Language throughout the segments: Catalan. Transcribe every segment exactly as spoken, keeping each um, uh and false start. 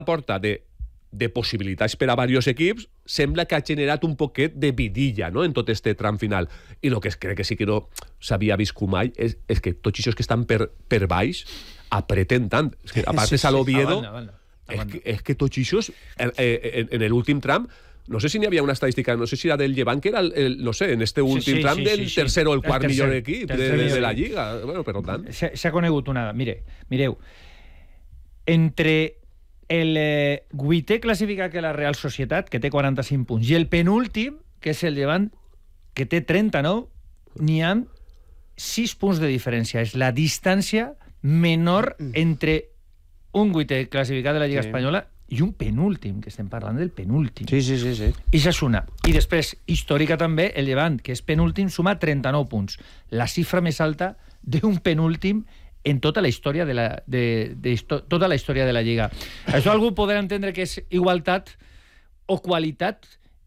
porta de, de possibilitats per a diversos equips, sembla que ha generat un poquet de vidilla, no?, en tot este tram final. I el que crec que sí que no s'havia viscut mai és, és que tots aquests que estan per, per baix apreten tant. És que, a part de sí, sí. Salobiedo, és que, és que tots aquests, en, en, en l'últim tram, no sé si n'hi havia una estadística, no sé si era del Llevant, que era, el, el, no sé, en este últim sí, sí, tram sí, del sí, tercer o el quart el tercer, millor equip de, de, de la Lliga. Bueno, per tant... S'ha conegut una... Mire, mireu, entre el eh, vuitè classificat, que la Real Societat, que té quaranta-cinc punts, i el penúltim, que és el Llevant, que té trenta-nou, n'hi ha sis punts de diferència. És la distància menor entre un vuitè classificat de la Lliga sí. Espanyola i un penúltim, que estem parlant del penúltim. Sí, sí, sí, sí. I això és una. I després, històrica també, el Llevant, que és penúltim, suma trenta-nou punts. La xifra més alta d'un penúltim en tota la història de la, de, de, de tota la història de la Lliga. Això algú podrà entendre que és igualtat o qualitat,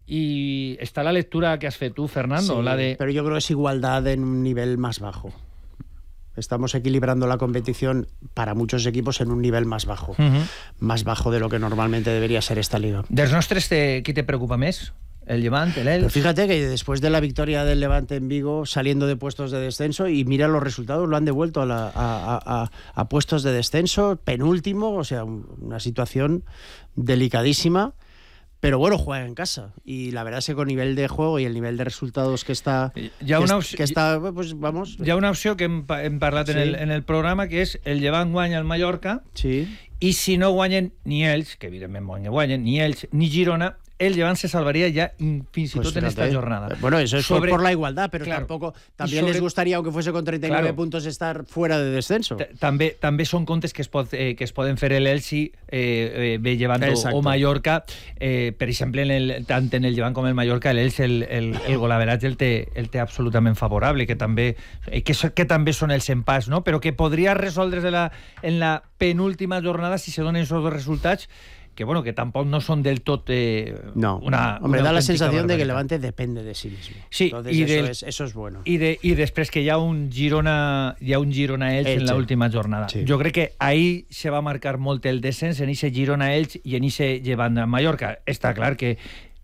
i està la lectura que has fet tu, Fernando. Sí, la de... pero yo creo que es igualdad en un nivel más bajo. Estamos equilibrando la competición para muchos equipos en un nivel más bajo. Uh-huh. Más bajo de lo que normalmente debería ser esta liga. Dels nostres, te, ¿qué te preocupa més? ¿El Levante, el Elche? Pero fíjate que después de la victoria del Levante en Vigo, saliendo de puestos de descenso, y mira los resultados, lo han devuelto a, la, a, a, a puestos de descenso, penúltimo, o sea, una situación delicadísima. Pero bueno, juega en casa. Y la verdad es que con nivel de juego y el nivel de resultados que está... Hi ha una opció, que està, pues, vamos... Hi ha una opció que hem, hem parlat sí. en, el, en el programa, que és el Llevant guanya el Mallorca, sí. i si no guanyen ni ells, que evidentment guanyen, ni ells ni Girona, el Llevant se salvaría ya fins i tot pues en esta jornada. Bueno, eso es Sobre... por la igualdad, pero claro, tampoco también sobre... les gustaría, aunque fuese con treinta y nueve claro. puntos, estar fuera de descenso. També també són comptes que es, pot, eh, que es poden fer el Elche, eh, eh, Llevant o Mallorca. Eh, per exemple, en el, tant en el Llevant com el Mallorca, el Elche, el, el, el golaveratge el té, el té absolutament favorable, que també, eh, que, que també són els empats, no? Però que podria resoldre's la, en la penúltima jornada si se donen aquests dos resultats, que bueno, que tampoco no son del todo eh, no. una... Hombre, una da la sensación de que el Levante depende de sí mismo. Sí, entonces y eso, del, es, eso es bueno. Y, de, y després que hi ha un Girona hi ha un Girona-Elche en l'última jornada. Sí. Jo crec que ahí se va marcar molt el descens, en ese Girona-Elche i en ese Llevant a Mallorca. Està clar que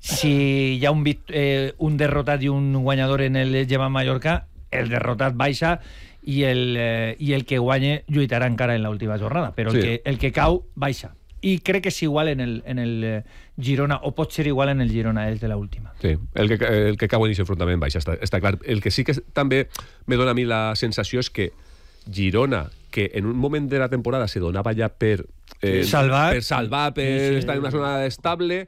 si hi ha un, eh, un derrotat i un guanyador en el Llevant-Mallorca, el derrotat baixa i el, eh, i el que guanye lluitarà encara en l'última jornada, però el, sí. que, el que cau baixa. I crec que és igual en el, en el Girona, o pot ser igual en el Girona, el de l'última. Sí, el que, el que cau en aquest enfrontament baixa, està, està clar. El que sí que també me dona a mi la sensació és que Girona, que en un moment de la temporada se donava ja per eh, salvar, per, salvar, per sí, sí. estar en una zona estable,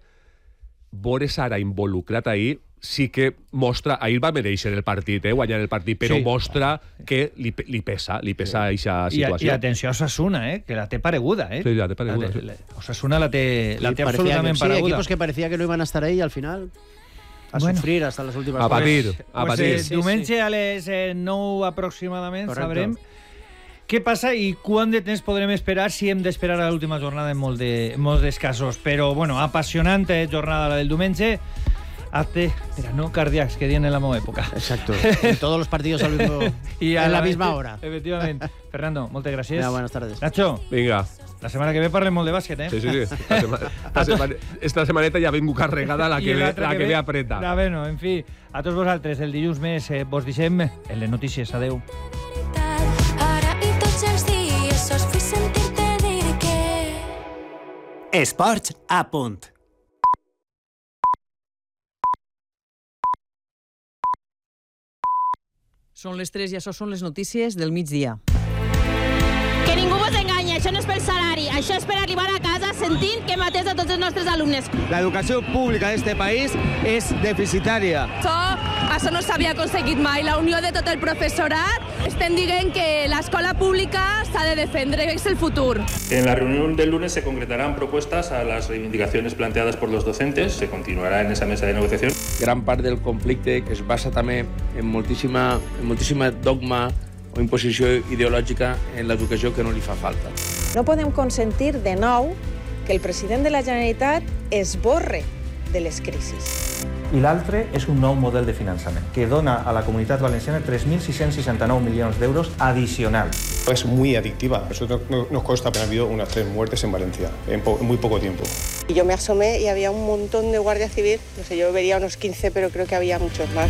veure ara involucrat ahir, sí que mostra, ahir va mereixer el partit, eh, guanyar el partit, però sí. mostra que li, li pesa, li pesa aquesta sí. situació. I, I atenció a Osasuna, eh, que la té pareguda, eh. Sí, la té pareguda. La té, la, Osasuna la té, la té sí, absolutament que, pareguda. Sí, equipos que parecía que no iban a estar ahí al final a bueno, sufrir hasta las últimas a patir, pues, a pues, patir. Eh, sí, diumenge sí. a les eh, nou aproximadament Correcto. Sabrem què passa i quant de temps podrem esperar, si hem d'esperar a l'última jornada en molt de, molts dels casos. Però, bueno, apassionant jornada la del diumenge. Hazte, mira, no cardíacs que dien en la meva època. Exacto. En todos los partidos al mismo, y a en la, la misma hora. Efectivament. Fernando, moltes gràcies. Mira, buenas tardes. Nacho. Vinga. La setmana que ve parlem molt de bàsquet, eh? Sí, sí, sí. Esta, semana, esta, semana, esta semaneta ja vengo carregada la que, ve, la que, que ve apreta. Ah, bueno, en fi, a tots vosaltres, el dilluns més eh, vos deixem en les notícies. Adeu. Ara i tots els dies us vull sentir-te dir que... Esports a punt. Són les tres i això són les notícies del migdia. Que ningú vos enganya, això no és pel salari, això és per arribar a casa sentint que matés a tots els nostres alumnes. L'educació pública d'aquest país és deficitària. Això, això no s'havia aconseguit mai, la unió de tot el professorat. Estem dient que l'escola pública s'ha de defendre, que és el futur. En la reunión del lunes se concretarán propuestas a las reivindicaciones planteadas por los docentes. Se continuará en esa mesa de negociación. Gran part del conflicte que es basa també en moltíssima, en moltíssima dogma o imposició ideològica en l'educació que no li fa falta. No podem consentir de nou que el president de la Generalitat esborre de les crisis. I l'altre és un nou model de finançament que dona a la Comunitat Valenciana tres mil sis-cents seixanta-nou milions d'euros adicionals. Es muy adictiva. A nosotros nos consta que ha habido unas tres muertes en Valencia en, po en muy poco tiempo. Y yo me asomé y había un montón de guardia civil. No sé, yo vería unos quince, pero creo que había muchos más.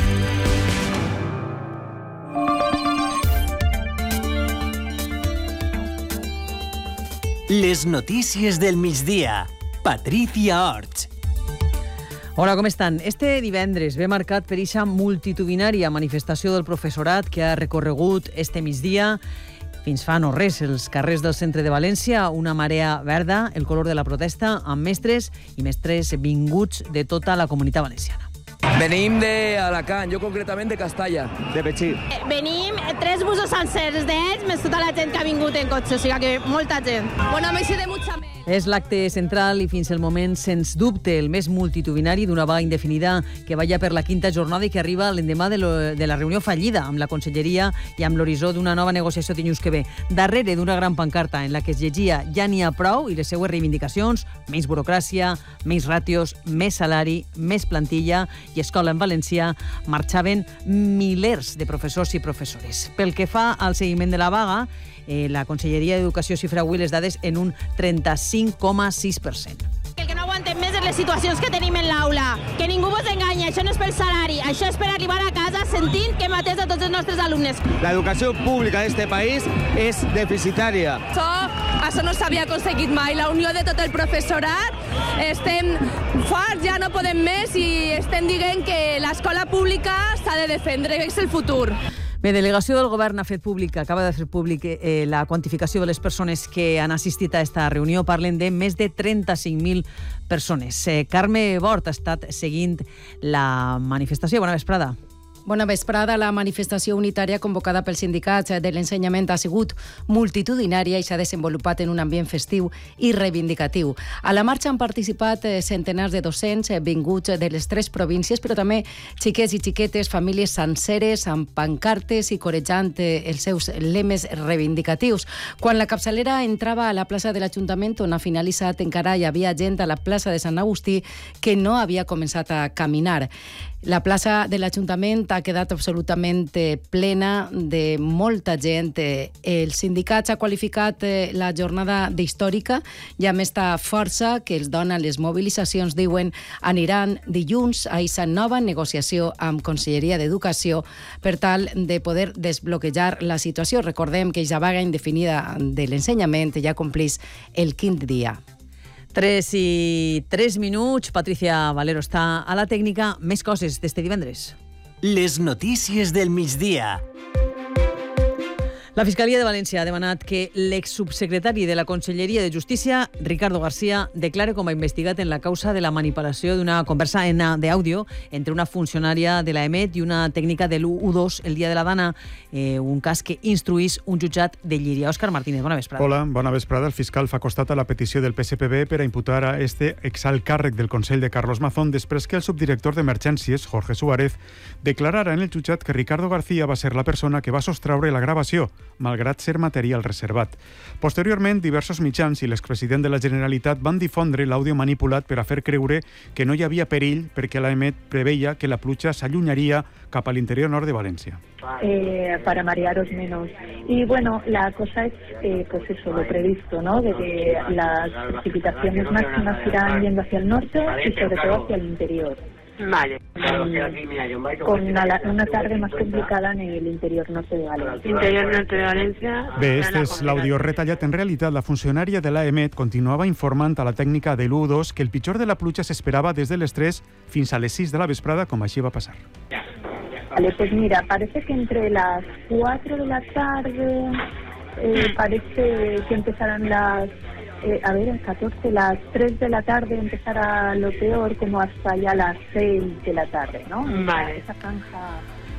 Les notícies del migdia. Patricia Orts. Hola, com estan? Este divendres ve marcat per eixa multitudinària manifestació del professorat que ha recorregut este migdia fins fa no res els carrers del centre de València, una marea verda, el color de la protesta, amb mestres i mestres vinguts de tota la comunitat valenciana. Venim de Alacant, jo concretament de Castalla. De Betxí. Venim tres busos sencers d'ells, més tota la gent que ha vingut en cotxe, o sigui que molta gent. Bona mesa de mucha més. És l'acte central i fins al moment, sens dubte, el més multitudinari d'una vaga indefinida que vaya per la quinta jornada i que arriba l'endemà de, lo, de la reunió fallida amb la Conselleria i amb l'horitzó d'una nova negociació dilluns que ve. Darrere d'una gran pancarta en la que es llegia ja n'hi ha prou i les seues reivindicacions, menys burocràcia, menys ràtios, més salari, més plantilla i escola en valencià, marxaven milers de professors i professores. Pel que fa al seguiment de la vaga, eh, la Conselleria d'Educació xifra avui les dades en un trenta-cinc coma sis per cent. El que no aguantem més és les situacions que tenim en l'aula. Que ningú vos enganya, això no és pel salari, això és per arribar a casa sentint que hem atès a tots els nostres alumnes. L'educació pública d'este país és deficitària. Això, això no s'havia aconseguit mai. La unió de tot el professorat, estem forts, ja no podem més i estem dient que l'escola pública s'ha de defendre, és el futur. Bé, delegació del govern ha fet públic, acaba de fer públic eh, la quantificació de les persones que han assistit a aquesta reunió. Parlen de més de trenta-cinc mil persones. Eh, Carme Bort ha estat seguint la manifestació. Bona vesprada. Bona vesprada. La manifestació unitària convocada pels sindicats de l'ensenyament ha sigut multitudinària i s'ha desenvolupat en un ambient festiu i reivindicatiu. A la marxa han participat centenars de docents vinguts de les tres províncies, però també xiquets i xiquetes, famílies senceres, amb pancartes i corejant els seus lemes reivindicatius. Quan la capçalera entrava a la plaça de l'Ajuntament, on ha finalitzat, encara hi havia gent a la plaça de Sant Agustí que no havia començat a caminar. La plaça de l'Ajuntament ha quedat absolutament plena de molta gent. Els sindicats ha qualificat la jornada d'històrica i amb esta força que els dona les mobilitzacions, diuen, aniran dilluns a aquesta nova negociació amb Conselleria d'Educació per tal de poder desbloquejar la situació. Recordem que aquesta vaga indefinida de l'ensenyament ja complís el quint dia. tres i tres minuts. Patricia Valero està a la tècnica. Més coses d'este divendres. Les notícies del migdia. La Fiscalia de València ha demanat que l'exsubsecretari de la Conselleria de Justícia, Ricardo García, declare com a investigat en la causa de la manipulació d'una conversa en d'àudio entre una funcionària de la EMET i una tècnica de l'u dos el dia de la Dana, eh, un cas que instruís un jutjat de Llíria. Òscar Martínez, bona vesprada. Hola, bona vesprada. El fiscal fa costat a la petició del P S P B per a imputar a este exalt càrrec del Consell de Carlos Mazón després que el subdirector d'Emergències, Jorge Suárez, declarara en el jutjat que Ricardo García va ser la persona que va sostraure la gravació, malgrat ser material reservat. Posteriorment, diversos mitjans i l'expresident de la Generalitat van difondre l'àudio manipulat per a fer creure que no hi havia perill perquè la EMET preveia que la pluja s'allunyaria cap a l'interior nord de València. Eh, para marearos menos. Y bueno, la cosa es, eh, pues eso, lo previsto, ¿no? De que las precipitaciones máximas irán yendo hacia el norte y sobre todo hacia el interior. Vale. Con una, una tarde más complicada en el interior norte de Valencia. Interior norte de Valencia. Bé, este és l'àudio retallat. En realitat, la funcionària de la EMET continuava informant a la tècnica de l'u dos que el pitjor de la pluja s'esperava des de les tres fins a les sis de la vesprada, com així va passar. Vale, pues mira, parece que entre las cuatro de la tarde eh, parece que empezarán las Eh, a ver, en catorce, las tres de la tarde empezará lo peor, como hasta ya las seis de la tarde, ¿no? Vale. Esa franja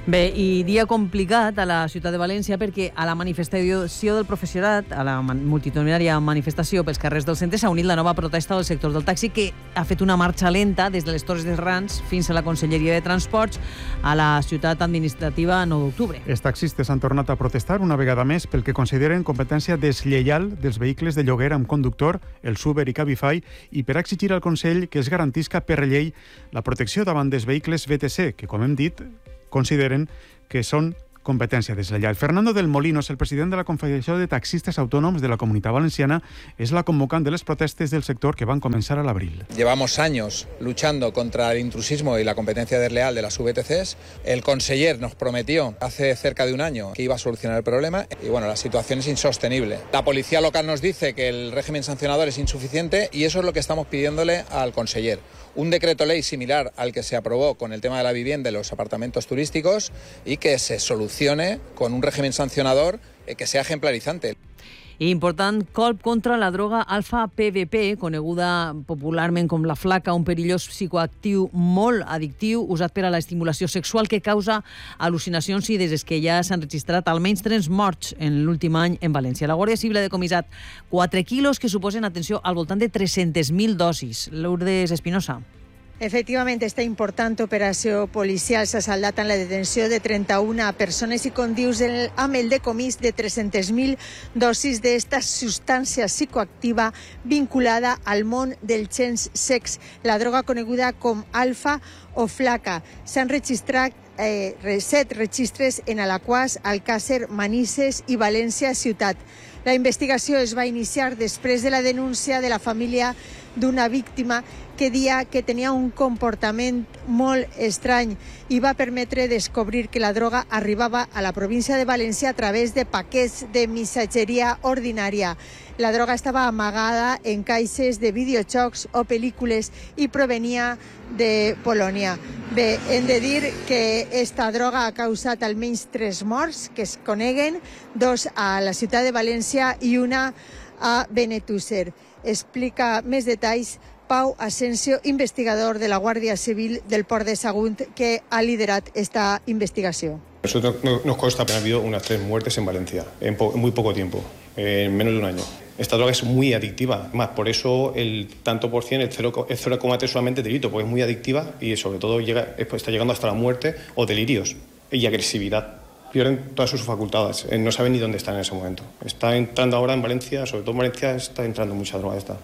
Bé, i dia complicat a la ciutat de València perquè a la manifestació del professorat, a la multitudinària manifestació pels carrers del centre, s'ha unit la nova protesta del sector del taxi, que ha fet una marxa lenta des de les Torres de Rans fins a la Conselleria de Transports a la ciutat administrativa nou d'octubre. Els taxistes han tornat a protestar una vegada més pel que consideren competència deslleial dels vehicles de lloguer amb conductor, el Uber i Cabify, i per exigir al Consell que es garantisca per llei la protecció davant dels vehicles V T C, que, com hem dit, consideren que són competència deslleial. Fernando del Molino és el president de la Confederació de Taxistes Autònoms de la Comunitat Valenciana, és la convocant de les protestes del sector que van comenzar al abril. Llevamos años luchando contra el intrusismo y la competencia desleal de las V T Cs. El conseller nos prometió hace cerca de un año que iba a solucionar el problema y bueno, la situación es insostenible. La policía local nos dice que el régimen sancionador es insuficiente y eso es lo que estamos pidiéndole al conseller. Un decreto ley similar al que se aprobó con el tema de la vivienda y los apartamentos turísticos y que se solucione con un régimen sancionador que sea ejemplarizante. Important colp contra la droga alfa-P V P, coneguda popularment com la flaca, un perillós psicoactiu molt addictiu usat per a la estimulació sexual que causa al·lucinacions i des que ja s'han registrat almenys tres morts en l'últim any en València. La Guàrdia Civil ha decomissat quatre quilos que suposen, atenció, al voltant de tres-centes mil dosis. Lourdes Espinosa. Efectivament, esta important operació policial s'ha saldat en la detenció de trenta-una persones i condius el, amb el decomís de tres-centes mil dosis d'esta substància psicoactiva vinculada al món del sex, la droga coneguda com alfa o flaca. S'han registrat eh, set registres en Alaquàs, Alcàsser, Manises i València ciutat. La investigació es va iniciar després de la denúncia de la família d'una víctima que dia que tenia un comportament molt estrany i va permetre descobrir que la droga arribava a la província de València a través de paquets de missatgeria ordinària. La droga estava amagada en caixes de videojocs o pel·lícules i provenia de Polònia. Bé, hem de dir que esta droga ha causat almenys tres morts que es coneguen, dos a la ciutat de València i una a Benetússer. Explica més detalls Pau Asensio, investigador de la Guàrdia Civil del Port de Sagunt, que ha liderat esta investigació. Nosotros nos consta que ha habido unas tres muertes en Valencia en, po en muy poco tiempo, en menos de un año. Esta droga es muy adictiva, más por eso el tanto por cien, el cero coma tres solamente delito, porque es muy adictiva y sobre todo llega, está llegando hasta la muerte o delirios y agresividad. Pierden todas sus facultades, no saben ni dónde están en ese momento. Está entrando ahora en Valencia, sobre todo en Valencia está entrando mucha droga esta.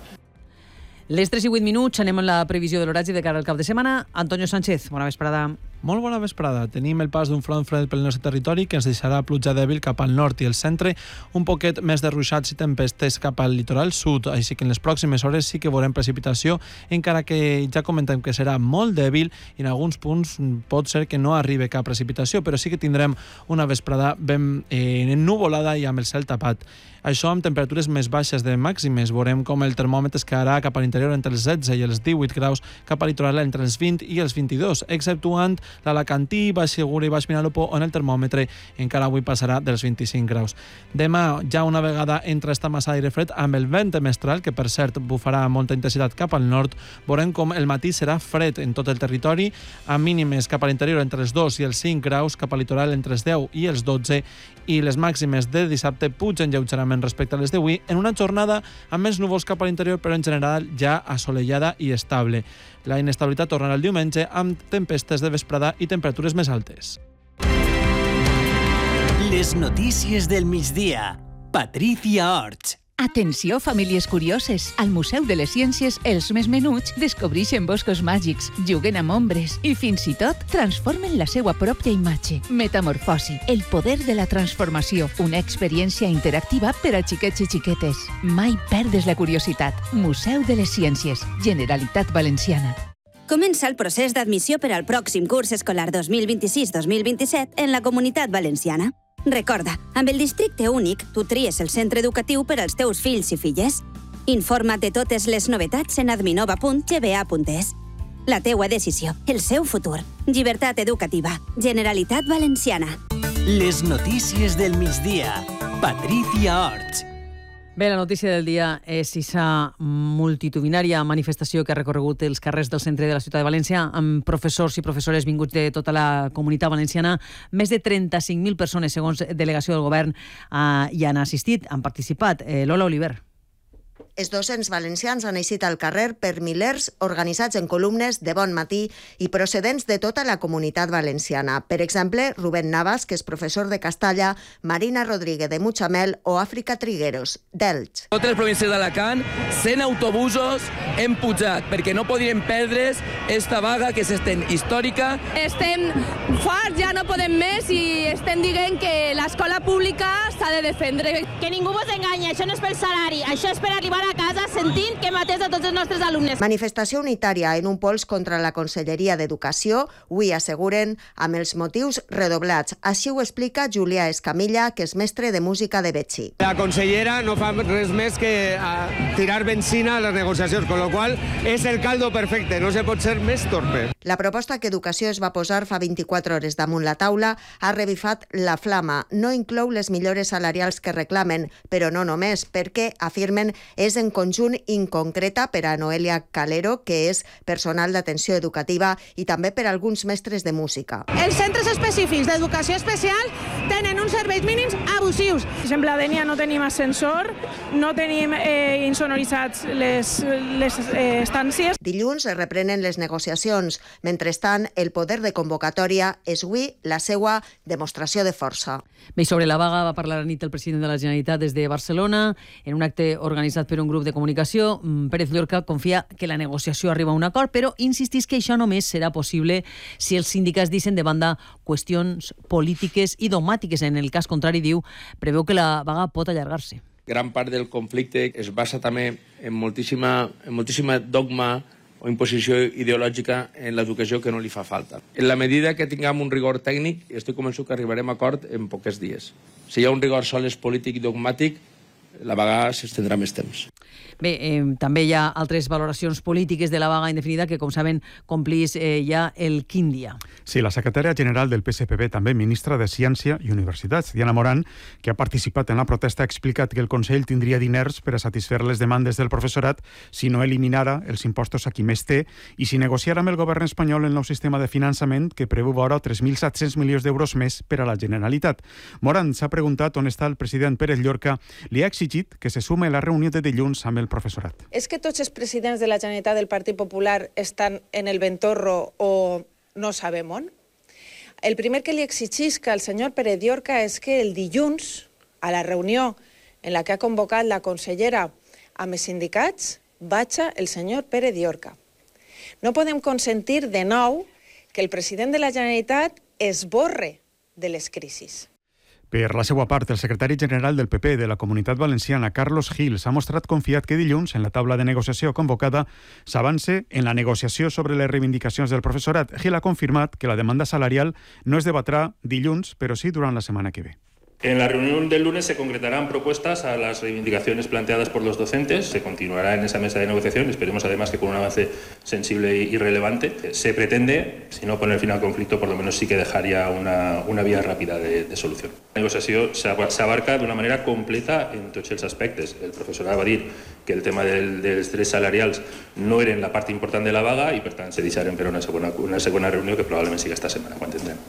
Les tres i vuit minuts, anem amb la previsió de l'horatge de cara al cap de setmana. Antonio Sánchez, bona vesprada. Molt bona vesprada. Tenim el pas d'un front fred pel nostre territori que ens deixarà pluja dèbil cap al nord i el centre, un poquet més de ruixats i tempestes cap al litoral sud, així que en les pròximes hores sí que veurem precipitació, encara que ja comentem que serà molt dèbil i en alguns punts pot ser que no arribi cap precipitació, però sí que tindrem una vesprada ben eh, ennuvolada i amb el cel tapat. Això amb temperatures més baixes de màximes. Veurem com el termòmetre es quedarà cap a l'interior entre els setze i els divuit graus, cap a litoral entre els vint i els vint-i-dos, exceptuant l'Alacantí, Baix Segura i Baix Vinalopó, on el termòmetre encara avui passarà dels vint-i-cinc graus. Demà, ja una vegada entra esta massa d'aire fred amb el vent mestral, que per cert bufarà amb molta intensitat cap al nord, veurem com el matí serà fred en tot el territori, amb mínimes cap a l'interior entre els dos i els cinc graus, cap al litoral entre els deu i els dotze, i les màximes de dissabte pugen lleugerament respecte a les d'avui, en una jornada amb més núvols cap a l'interior, però en general ja assolellada i estable. La inestabilitat tornarà el diumenge amb tempestes de vesprada i temperatures més altes. Les notícies del migdia. Patricia Orts. Atenció, famílies curioses! Al Museu de les Ciències, els més menuts descobreixen boscos màgics, juguen amb ombres i, fins i tot, transformen la seva pròpia imatge. Metamorfosi, el poder de la transformació, una experiència interactiva per a xiquets i xiquetes. Mai perdes la curiositat. Museu de les Ciències, Generalitat Valenciana. Comença el procés d'admissió per al pròxim curs escolar dos mil vint-i-sis dos mil vint-i-set en la Comunitat Valenciana. Recorda, amb el districte únic, tu tries el centre educatiu per als teus fills i filles. Informa't de totes les novetats en adminova punt g b a punt es. La teua decisió, el seu futur. Llibertat educativa. Generalitat Valenciana. Les notícies del migdia. Patricia Orts. Bé, la notícia del dia és aquesta multitudinària manifestació que ha recorregut els carrers del centre de la ciutat de València amb professors i professores vinguts de tota la comunitat valenciana. Més de trenta-cinc mil persones, segons delegació del govern, eh, hi han assistit, han participat. Eh, Lola Oliver. Els docents valencians han eixit al carrer per milers organitzats en columnes de bon matí i procedents de tota la comunitat valenciana. Per exemple, Rubén Navas, que és professor de Castalla, Marina Rodríguez de Mutxamel o Àfrica Trigueros, d'Elx. Totes les províncies d'Alacant, cent autobusos hem pujat perquè no podien perdre's esta vaga que és estem històrica. Estem forts, ja no podem més i estem dient que l'escola pública s'ha de defendre. Que ningú vos enganyi, això no és pel salari, això és per arribar a casa sentint que matés a tots els nostres alumnes. Manifestació unitària en un pols contra la Conselleria d'Educació, avui asseguren amb els motius redoblats. Així ho explica Julià Escamilla, que és mestre de música de Betxí. La consellera no fa res més que tirar benzina a les negociacions, con lo qual és el caldo perfecte, no se pot ser més torpe. La proposta que Educació es va posar fa vint-i-quatre hores damunt la taula ha revifat la flama. No inclou les millores salarials que reclamen, però no només, perquè, afirmen, és en conjunt inconcreta per a Noelia Calero, que és personal d'atenció educativa, i també per a alguns mestres de música. Els centres específics d'educació especial tenen uns serveis mínims abusius. Per exemple, a Dènia no tenim ascensor, no tenim eh, insonoritzats les, les eh, estàncies. Dilluns es reprenen les negociacions. Mentrestant, el poder de convocatòria és avui la seva demostració de força. Bé, sobre la vaga va parlar a nit el president de la Generalitat des de Barcelona en un acte organitzat per un grup de comunicació. Pérez Llorca confia que la negociació arriba a un acord, però insistís que això només serà possible si els sindicats deixen de banda qüestions polítiques i dogmàtiques. En el cas contrari, diu, preveu que la vaga pot allargar-se. Gran part del conflicte es basa també en moltíssima, en moltíssima dogma o imposició ideològica en l'educació que no li fa falta. En la medida que tinguem un rigor tècnic, estic convençut que arribarem a acord en pocs dies. Si hi ha un rigor sols polític i dogmàtic, la vaga s'estendrà més temps. Bé, eh, també hi ha altres valoracions polítiques de la vaga indefinida que, com saben, complís eh, ja el quin dia. Sí, la secretària general del P S P B, també ministra de Ciència i Universitats, Diana Morant, que ha participat en la protesta, ha explicat que el Consell tindria diners per a satisfer les demandes del professorat si no eliminara els impostos a qui més té i si negociara amb el govern espanyol el nou sistema de finançament que preveu vora tres mil set-cents milions d'euros més per a la Generalitat. Morant s'ha preguntat on està el president Pérez Llorca. Li ha exigit que se sume a la reunió de dilluns amb el professorat. És que tots els presidents de la Generalitat del Partit Popular estan en el ventorro o no sabem on? El primer que li exigisca al senyor Pérez Llorca és que el dilluns, a la reunió en la que ha convocat la consellera amb els sindicats, vaja el senyor Pérez Llorca. No podem consentir de nou que el president de la Generalitat esborre de les crisis. Per la seva part, el secretari general del P P de la Comunitat Valenciana, Carlos Gil, s'ha mostrat confiat que dilluns, en la taula de negociació convocada, s'avance en la negociació sobre les reivindicacions del professorat. Gil ha confirmat que la demanda salarial no es debatrà dilluns, però sí durant la setmana que ve. En la reunión del lunes se concretarán propuestas a las reivindicaciones planteadas por los docentes. Se continuará en esa mesa de negociación. Esperemos además que con un avance sensible y relevante. Se pretende, si no poner fin al conflicto, por lo menos sí que dejaría una, una vía rápida de, de solución. La negociación s'abarca d'una manera completa en tots els aspectes. El professorat va dir que el tema del, dels drets salarials no eren la part important de la vaga i, per tant, se deixarem per una segona, una segona reunió que probablement sigui esta setmana, quan tindrem.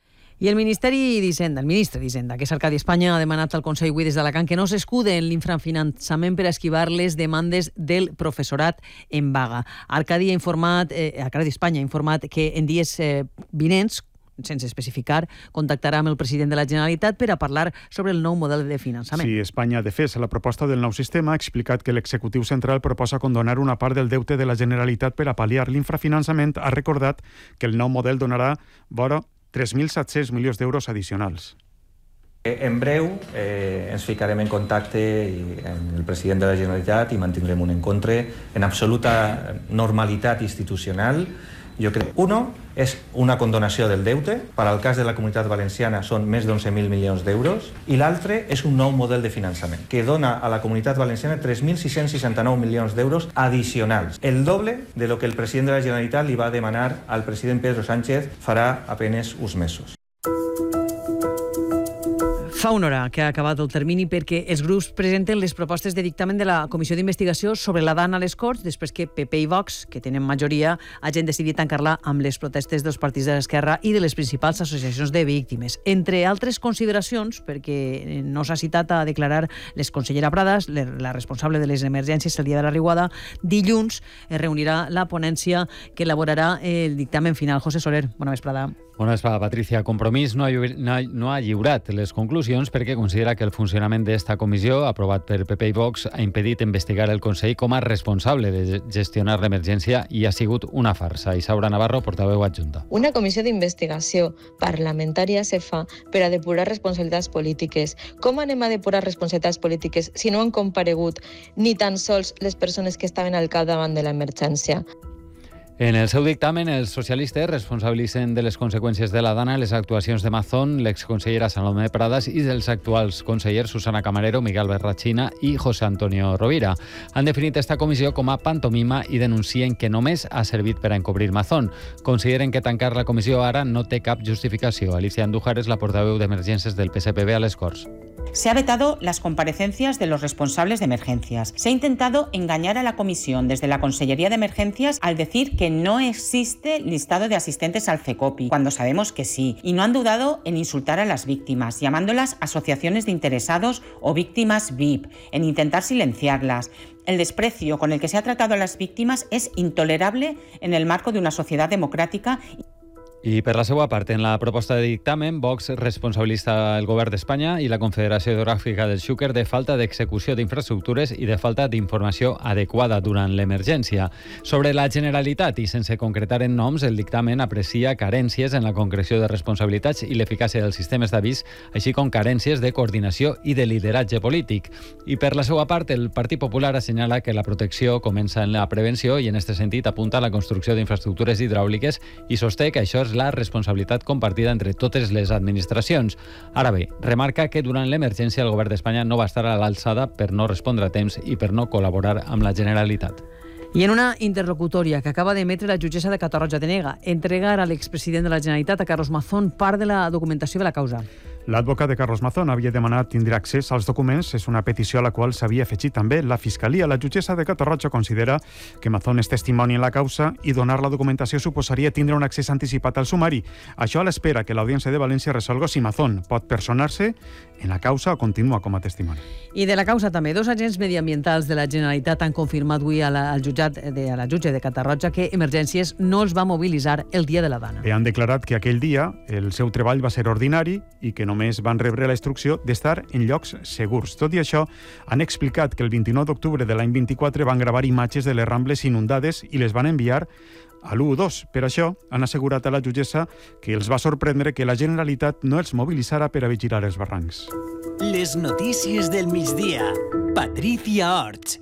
I el Ministeri d'Hisenda, el ministre d'Hisenda, que és Arcadi Espanya, ha demanat al Consell avui des d'Alacant que no s'escude en l'infrafinançament per esquivar les demandes del professorat en vaga. Arcadi ha informat, eh, Arcadi Espanya ha informat que en dies eh, vinents, sense especificar, contactarà amb el president de la Generalitat per a parlar sobre el nou model de finançament. Sí, Espanya ha defès la proposta del nou sistema, ha explicat que l'executiu central proposa condonar una part del deute de la Generalitat per a pal·liar l'infrafinançament. Ha recordat que el nou model donarà vora tres mil set-cents milions d'euros addicionals. En breu eh, ens ficarem en contacte amb el president de la Generalitat i mantindrem un encontre en absoluta normalitat institucional. Jo crec, uno, és una condonació del deute, per al cas de la Comunitat Valenciana són més d'onze mil milions d'euros, i l'altre és un nou model de finançament, que dona a la Comunitat Valenciana tres mil sis-cents seixanta-nou milions d'euros addicionals, el doble de lo que el president de la Generalitat li va demanar al president Pedro Sánchez farà apenas uns mesos. Fa una hora que ha acabat el termini perquè els grups presenten les propostes de dictamen de la Comissió d'Investigació sobre la DAN a les Corts, després que P P i Vox, que tenen majoria, hagin decidit tancar-la amb les protestes dels partits de l'esquerra i de les principals associacions de víctimes. Entre altres consideracions, perquè no s'ha citat a declarar l'exconsellera Pradas, la responsable de les emergències el dia de la riuada, dilluns es reunirà la ponència que elaborarà el dictamen final. José Soler, bona vesprada. Bona vesprada, Patricia. Compromís no ha, no ha lliurat les conclusions perquè considera que el funcionament d'esta comissió, aprovat per P P i Vox, ha impedit investigar el Consell com a responsable de gestionar l'emergència i ha sigut una farsa. Isaura Navarro, portaveu adjunta. Una comissió d'investigació parlamentària se fa per a depurar responsabilitats polítiques. Com anem a depurar responsabilitats polítiques si no han comparegut ni tan sols les persones que estaven al capdavant de l'emergència? En el seu dictamen, els socialistes responsabilitzen de les conseqüències de la Dana les actuacions de Mazón, l'exconsellera Salomé Pradas i dels actuals consellers Susana Camarero, Miguel Berrachina i José Antonio Rovira. Han definit esta comissió com a pantomima i denuncien que només ha servit per a encobrir Mazón. Consideren que tancar la comissió ara no té cap justificació. Alicia Andújar és la portaveu d'Emergències del P S P B a les Corts. Se ha vetado las comparecencias de los responsables de emergencias. Se ha intentado engañar a la comisión desde la Consellería de Emergencias al decir que no existe listado de asistentes al CECOPI, cuando sabemos que sí. Y no han dudado en insultar a las víctimas, llamándolas asociaciones de interesados o víctimas V I P, en intentar silenciarlas. El desprecio con el que se ha tratado a las víctimas es intolerable en el marco de una sociedad democrática. I per la seva part, en la proposta de dictamen, Vox responsabilitza el govern d'Espanya i la Confederació Hidrogràfica del Xúquer de falta d'execució d'infraestructures i de falta d'informació adequada durant l'emergència. Sobre la Generalitat, i sense concretar en noms, el dictamen aprecia carències en la concreció de responsabilitats i l'eficàcia dels sistemes d'avís, així com carències de coordinació i de lideratge polític. I per la seva part, el Partit Popular assenyala que la protecció comença en la prevenció i en aquest sentit apunta a la construcció d'infraestructures hidràuliques i sosté que això és la responsabilitat compartida entre totes les administracions. Ara bé, remarca que durant l'emergència el govern d'Espanya no va estar a l'alçada per no respondre a temps i per no col·laborar amb la Generalitat. I en una interlocutòria que acaba d'emetre la jutgessa de Catarroja de nega entregar a l'expresident de la Generalitat, a Carlos Mazón, part de la documentació de la causa. L'advocat de Carlos Mazón havia demanat tindre accés als documents. És una petició a la qual s'havia afegit també la Fiscalia. La jutgessa de Catarroja considera que Mazón és testimoni en la causa i donar la documentació suposaria tindre un accés anticipat al sumari. Això a l'espera que l'Audiència de València resolga si Mazón pot personar-se en la causa o continua com a testimoni. I de la causa també, dos agents mediambientals de la Generalitat han confirmat avui a la, al jutjat de, a la jutge de Catarroja que Emergències no els va mobilitzar el dia de la Dana. I han declarat que aquell dia el seu treball va ser ordinari i que només van rebre la instrucció d'estar en llocs segurs. Tot i això, han explicat que el vint-i-nou d'octubre de l'any vint-i-quatre van gravar imatges de les Rambles inundades i les van enviar a l'u dos. Per això, han assegurat a la jutgessa que els va sorprendre que la Generalitat no els mobilitzara per a vigilar els barrancs. Les notícies del migdia. Patricia Orts.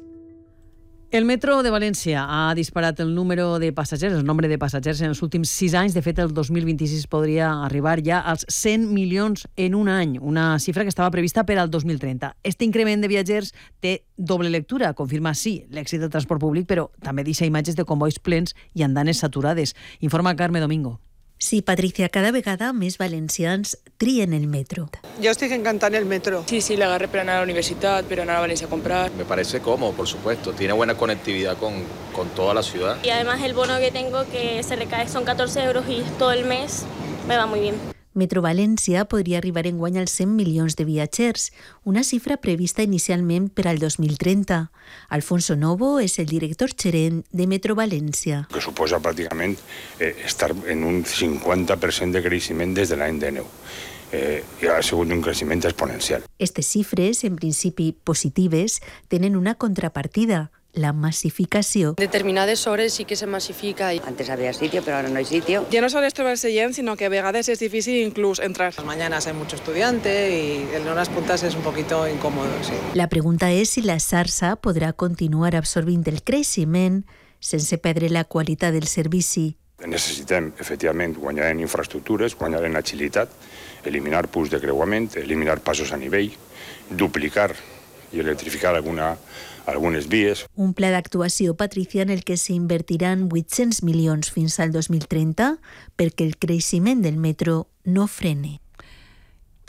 El metro de València ha disparat el número de passatgers, el nombre de passatgers en els últims sis anys. De fet, el dos mil vint-i-sis podria arribar ja als cent milions en un any, una xifra que estava prevista per al dos mil trenta. Este increment de viatgers té doble lectura. Confirma, sí, l'èxit del transport públic, però també deixa imatges de convois plens i andanes saturades. Informa Carme Domingo. Sí, Patricia, cada vegada més valencians trien el metro. Yo estoy encantada en el metro. Sí, sí, la agarré para anar a la universidad, para anar a Valencia a comprar. Me parece cómodo, por supuesto. Tiene buena conectividad con, con toda la ciudad. Y además el bono que tengo, que se recae, son catorze euros y todo el mes, me va muy bien. Metro València podria arribar enguany als cent milions de viatgers, una xifra prevista inicialment per al dos mil trenta. Alfonso Novo és el director gerent de Metro València. Que suposa pràcticament eh, estar en un cinquanta per cent de creixement des de l'any dinou. Eh, i ha sigut un creixement exponencial. Aquestes xifres, en principi positives, tenen una contrapartida, la masificació. Determinades hores sí que se masifica. Antes había sitio, pero ahora no hay sitio. Ya no solo es trobar-se gent, sino que a vegades es difícil incluso entrar. Las mañanas hay mucho estudiante y en horas puntas es un poquito incómodo, sí. La pregunta és si la xarxa podrà continuar absorbint el creixement sense perdre la qualitat del servici. Necessitem, efectivament, guanyar en infraestructures, guanyar en agilitat, eliminar punts de creuament, eliminar passos a nivell, duplicar i electrificar alguna algunes vies. Un pla d'actuació, Patricia, en el que s'invertiran vuit-cents milions fins al dos mil trenta perquè el creixement del metro no frene.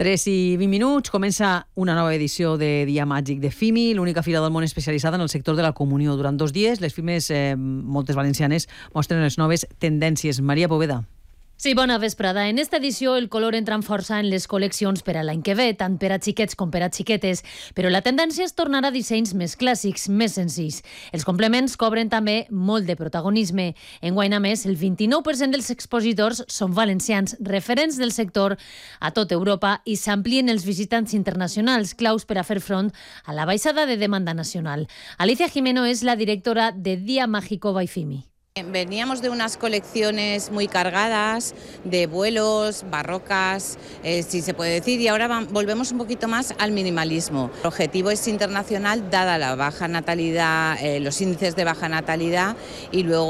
tres i vint minuts, comença una nova edició de Dia Màgic de F I M I, l'única fira del món especialitzada en el sector de la comunió. Durant dos dies, les firmes, eh, moltes valencianes, mostren les noves tendències. Maria Poveda. Sí, bona vesprada. En esta edició el color entra en força en les col·leccions per a l'any que ve, tant per a xiquets com per a xiquetes, però la tendència és tornar a dissenys més clàssics, més senzills. Els complements cobren també molt de protagonisme. Enguany, a més, el vint-i-nou per cent dels expositors són valencians, referents del sector a tota Europa, i s'amplien els visitants internacionals, claus per a fer front a la baixada de demanda nacional. Alicia Jimeno és la directora de Día Mágico by F I M I. Veníamos de unas colecciones muy cargadas, de vuelos, barrocas, eh, si se puede decir, y ahora va, volvemos un poquito más al minimalismo. El objetivo es internacional, dada la baja natalidad, eh, los índices de baja natalidad, y luego